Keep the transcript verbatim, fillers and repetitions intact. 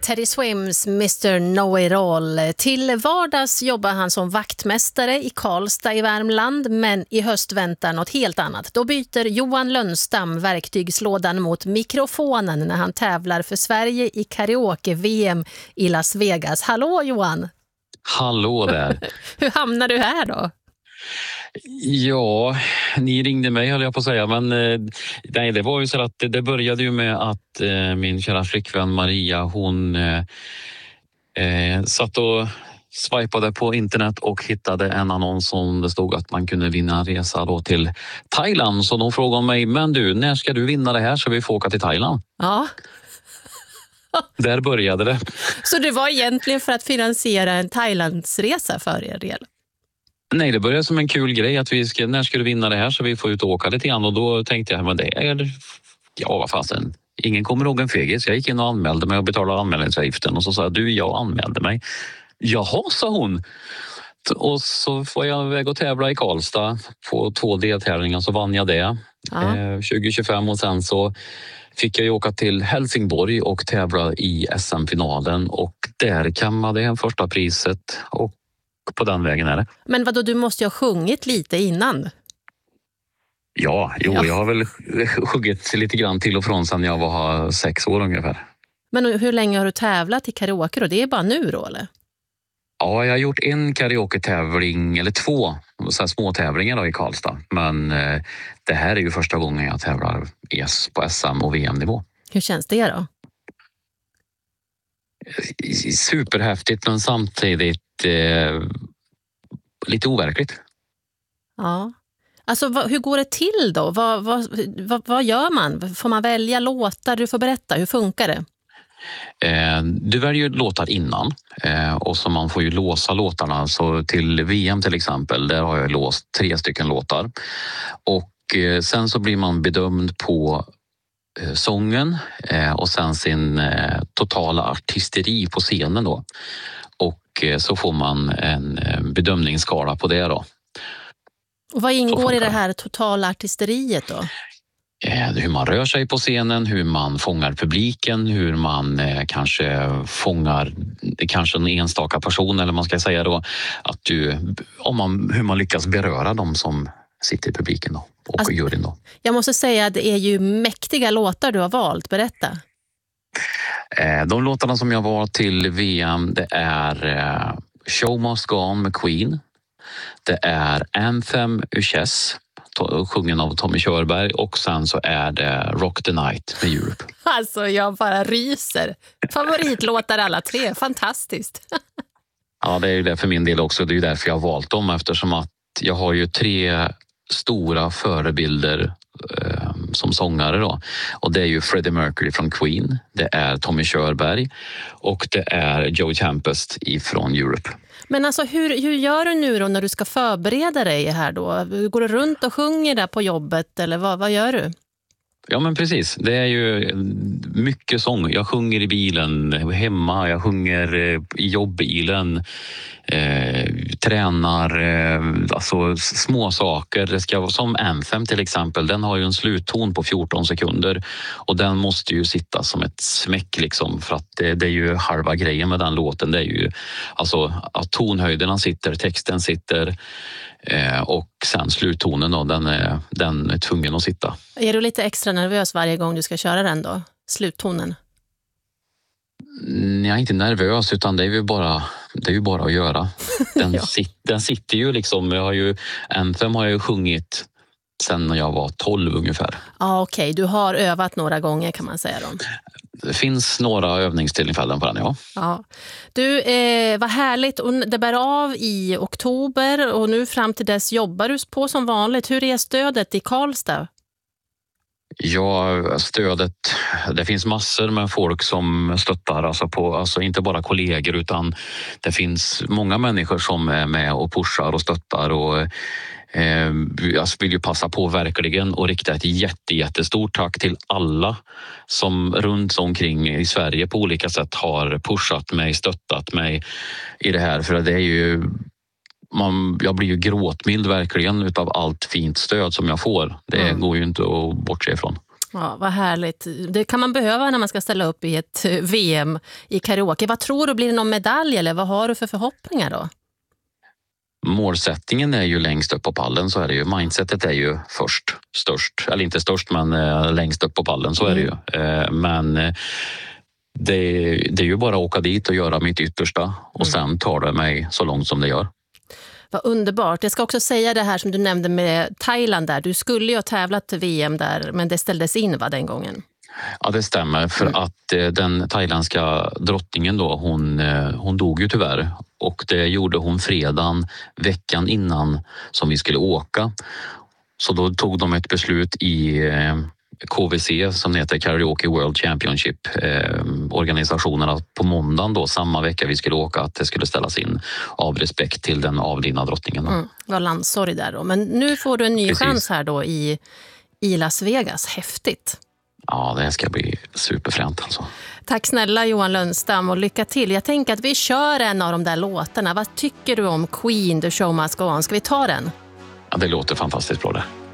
Teddy Swims mister Know-It-All. Till vardags jobbar han som vaktmästare i Karlstad i Värmland, men i höst väntar något helt annat. Då byter Johan Lönnstam verktygslådan mot mikrofonen när han tävlar för Sverige i karaoke-V M i Las Vegas. Hallå Johan! Hallå där! Hur hamnar du här då? Ja, ni ringde mig höll jag på att säga, men eh, nej, det var ju så att det, det började ju med att eh, min kära flickvän Maria, hon eh, eh, satt och swipade på internet och hittade en annons som det stod att man kunde vinna en resa då till Thailand. Så de frågade mig, men du, när ska du vinna det här så vi får åka till Thailand? Ja. Där började det. Så det var egentligen för att finansiera en Thailandsresa för er del? Nej, det började som en kul grej att vi ska, när ska du vinna det här så vi får ut och åka lite grann, och då tänkte jag, men det är, ja vad fasen, ingen kommer ihåg en fegis. Jag gick in och anmälde mig och betalade anmälningsavgiften och så sa jag, du, jag anmälde mig. Jaha, sa hon. Och så får jag iväg och tävla i Karlstad på två deltävlingar, så vann jag det eh, tjugo tjugofem, och sen så fick jag ju åka till Helsingborg och tävla i S M-finalen, och där kammade jag första priset, och på den vägen är det. Men vadå, du måste ju ha sjungit lite innan. Ja, jo, ja. jag har väl sjungit lite grann till och från sedan jag var sex år ungefär. Men hur länge har du tävlat i karaoke då? Det är bara nu då, eller? Ja, jag har gjort en karaoke-tävling, eller två så här små tävlingar då i Karlstad. Men eh, det här är ju första gången jag tävlar på S M- och V M-nivå. Hur känns det då? Superhäftigt, men samtidigt eh, lite overkligt. Ja. Alltså vad, hur går det till då? Vad, vad, vad, vad gör man? Får man välja låtar? Du får berätta, hur funkar det? Eh, du väljer ju låtar innan eh, och så man får ju låsa låtarna. Så till V M till exempel, där har jag låst tre stycken låtar. Och eh, sen så blir man bedömd på eh, sången eh, och sen sin eh, totala artisteri på scenen då. Och eh, så får man en eh, bedömningsskala på det då. Och vad ingår i det här totala artisteriet då? Hur man rör sig på scenen, hur man fångar publiken, hur man eh, kanske fångar kanske en enstaka person, eller man ska säga då att du, om man, hur man lyckas beröra dem som sitter i publiken då, och alltså, juryn då. Jag måste säga att det är ju mäktiga låtar du har valt, berätta. Eh, de låtarna som jag var till V M, det är eh, Show Must Go On med Queen, det är Anthem Uchess, sjungen av Tommy Körberg, och sen så är det Rock the Night med Europe. Alltså jag bara ryser. Favoritlåtar alla tre, fantastiskt. Ja, det är ju det för min del också. Det är ju därför jag har valt dem, eftersom att jag har ju tre stora förebilder eh, som sångare då. Och det är ju Freddie Mercury från Queen, det är Tommy Körberg och det är Joey Tempest ifrån Europe. Men alltså hur, hur gör du nu då när du ska förbereda dig här då? Går du runt och sjunger där på jobbet eller vad, vad gör du? Ja men precis, det är ju mycket sång. Jag sjunger i bilen hemma, jag sjunger i jobbbilen, eh, tränar, eh, alltså små saker. Det ska vara som Anthem till exempel, den har ju en slutton på fjorton sekunder och den måste ju sitta som ett smäck liksom, för att det, det är ju halva grejen med den låten. Det är ju alltså att tonhöjderna sitter, texten sitter. Eh, och sen sluttonen då, den är, den är tvungen att sitta. Är du lite extra nervös varje gång du ska köra den då? Sluttonen? Jag är inte nervös, utan det är ju bara, det är ju bara att göra. Den, ja. sit, den sitter ju liksom, jag har ju, Anthem har jag ju sjungit sen när jag var tolv ungefär. Ja okej, okay. Du har övat några gånger kan man säga då. Det finns några övningstillfällen på den, ja. Ja. Du, eh, vad härligt. Och det bär av i oktober och nu fram till dess jobbar du på som vanligt. Hur är stödet i Karlstad? Ja, stödet, det finns massor med folk som stöttar, alltså, på, alltså inte bara kollegor utan det finns många människor som är med och pushar och stöttar och eh, jag vill ju passa på verkligen och rikta ett jätte, jättestort tack till alla som runt omkring i Sverige på olika sätt har pushat mig, stöttat mig i det här, för det är ju Man, jag blir ju gråtmild verkligen utav allt fint stöd som jag får. Det mm. går ju inte att bortse ifrån. Ja, vad härligt. Det kan man behöva när man ska ställa upp i ett V M i karaoke. Vad tror du, blir det någon medalj eller vad har du för förhoppningar då? Målsättningen är ju längst upp på pallen, så är det ju. Mindsetet är ju först, störst. Eller inte störst, men eh, längst upp på pallen, så är det ju. Eh, men eh, det, det är ju bara att åka dit och göra mitt yttersta. Och sen tar det mig så långt som det gör. Vad underbart. Jag ska också säga det här som du nämnde med Thailand där. Du skulle ju ha tävlat V M där, men det ställdes in va, den gången? Ja, det stämmer. För Mm. att eh, den thailändska drottningen då, hon, eh, hon dog ju tyvärr. Och det gjorde hon fredagen veckan innan som vi skulle åka. Så då tog de ett beslut i eh, K V C som heter Karaoke World Championship, eh, organisationerna på måndagen då, samma vecka vi skulle åka, att det skulle ställas in av respekt till den avlidna drottningen. Mm, var landsorg där då. Men nu får du en ny Precis. chans här då i, i Las Vegas. Häftigt. Ja, det ska bli superfränt alltså. Tack snälla Johan Lönnstam och lycka till. Jag tänker att vi kör en av de där låtarna. Vad tycker du om Queen, The Show Must Go On? Ska vi ta den? Ja, det låter fantastiskt bra det.